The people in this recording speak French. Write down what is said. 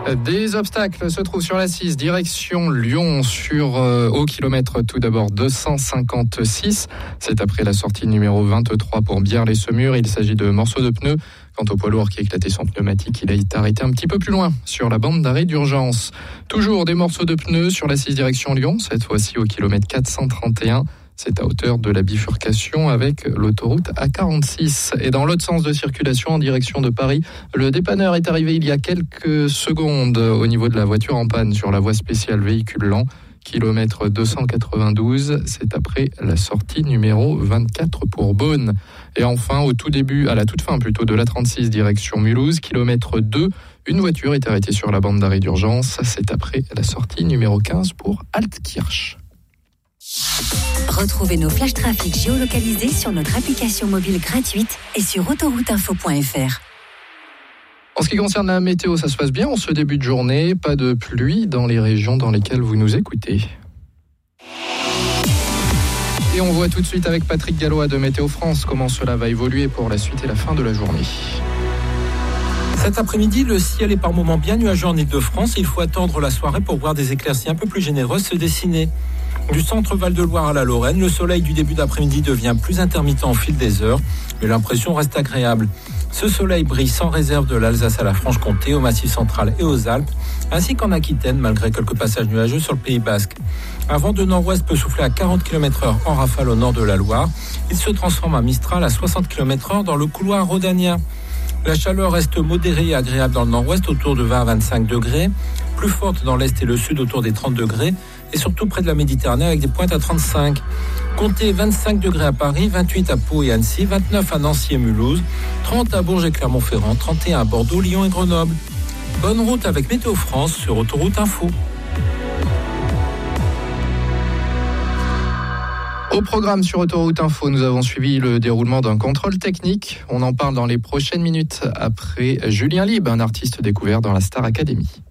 Des obstacles se trouvent sur la 6, direction Lyon, au kilomètre tout d'abord 256. C'est après la sortie numéro 23 pour Bière-les-Semurs. Il s'agit de morceaux de pneus. Quant au poids lourd qui a éclaté son pneumatique, il a été arrêté un petit peu plus loin, sur la bande d'arrêt d'urgence. Toujours des morceaux de pneus sur la 6 direction Lyon, cette fois-ci au kilomètre 431. C'est à hauteur de la bifurcation avec l'autoroute A46. Et dans l'autre sens de circulation, en direction de Paris, le dépanneur est arrivé il y a quelques secondes au niveau de la voiture en panne sur la voie spéciale véhicule lent. Kilomètre 292, c'est après la sortie numéro 24 pour Beaune. Et enfin, à la toute fin de la 36 direction Mulhouse, kilomètre 2, une voiture est arrêtée sur la bande d'arrêt d'urgence. C'est après la sortie numéro 15 pour Altkirch. Retrouvez nos flash trafic géolocalisés sur notre application mobile gratuite et sur autorouteinfo.fr. En ce qui concerne la météo, ça se passe bien en ce début de journée. Pas de pluie dans les régions dans lesquelles vous nous écoutez. Et on voit tout de suite avec Patrick Gallois de Météo France comment cela va évoluer pour la suite et la fin de la journée. Cet après-midi, le ciel est par moments bien nuageux en Île-de-France. Il faut attendre la soirée pour voir des éclaircies un peu plus généreuses se dessiner. Du centre Val-de-Loire à la Lorraine, le soleil du début d'après-midi devient plus intermittent au fil des heures, mais l'impression reste agréable. Ce soleil brille sans réserve de l'Alsace à la Franche-Comté, au Massif central et aux Alpes, ainsi qu'en Aquitaine, malgré quelques passages nuageux sur le Pays basque. Un vent de nord-ouest peut souffler à 40 km/h en rafale au nord de la Loire. Il se transforme en Mistral à 60 km/h dans le couloir rhodanien. La chaleur reste modérée et agréable dans le nord-ouest, autour de 20 à 25 degrés, plus forte dans l'est et le sud, autour des 30 degrés, et surtout près de la Méditerranée avec des pointes à 35. Comptez 25 degrés à Paris, 28 à Pau et Annecy, 29 à Nancy et Mulhouse, 30 à Bourges et Clermont-Ferrand, 31 à Bordeaux, Lyon et Grenoble. Bonne route avec Météo France sur Autoroute Info. Au programme sur Autoroute Info, nous avons suivi le déroulement d'un contrôle technique. On en parle dans les prochaines minutes après Julien Lieb, un artiste découvert dans la Star Academy.